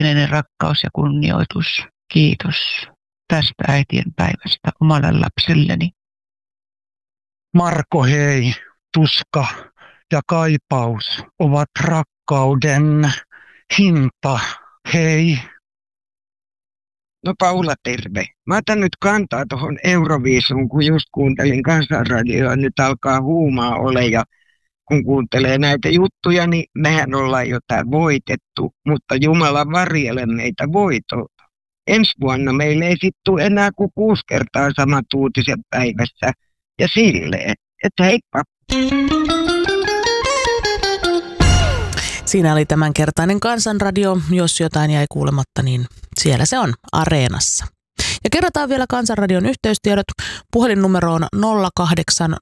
kaikkinainen rakkaus ja kunnioitus. Kiitos tästä äitien päivästä omalle lapselleni. Marko, hei, tuska ja kaipaus ovat rakkauden hinta. Hei. No Paula, terve. Mä otan nyt kantaa tuohon Euroviisuun, kun just kuuntelin Kansanradioa, nyt alkaa huumaa ole ja kun kuuntelee näitä juttuja, niin mehän ollaan jotain voitettu, mutta Jumala varjele meitä voitolta. Ensi vuonna meille ei sit tule enää kuin 6 kertaa samat uutiset päivässä ja silleen, että heippa. Siinä oli tämänkertainen Kansanradio. Jos jotain jäi kuulematta, niin siellä se on Areenassa. Ja kerrotaan vielä Kansanradion yhteystiedot. Puhelinnumero on 0800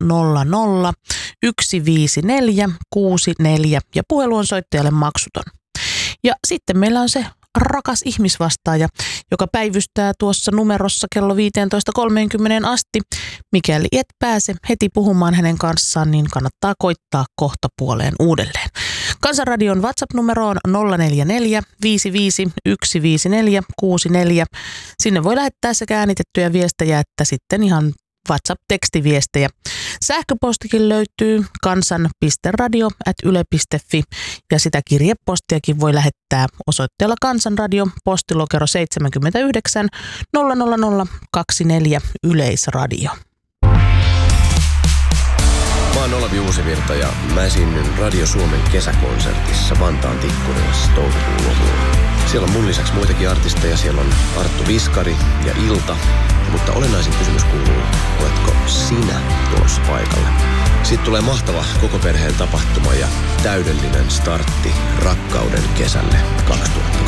154 64 ja puhelu on soittajalle maksuton. Ja sitten meillä on se rakas ihmisvastaaja, joka päivystää tuossa numerossa kello 15.30 asti. Mikäli et pääse heti puhumaan hänen kanssaan, niin kannattaa koittaa kohta puoleen uudelleen. Kansanradion WhatsApp-numero on 044 55 154 64. Sinne voi lähettää sekä äänitettyjä viestejä että sitten ihan WhatsApp-tekstiviestejä. Sähköpostikin löytyy kansan.radio@yle.fi ja sitä kirjepostiakin voi lähettää osoitteella Kansanradio, postilokero 79 00024 Yleisradio. Mä oon Olavi Uusivirta ja mä esiinnyn Radio Suomen kesäkonsertissa Vantaan Tikkurilassa toukokuun lopulla. Siellä on mun lisäksi muitakin artisteja, siellä on Arttu Viskari ja Ilta, mutta olennaisin kysymys kuuluu, oletko sinä tulossa paikalle? Siitä tulee mahtava koko perheen tapahtuma ja täydellinen startti rakkauden kesälle 2020.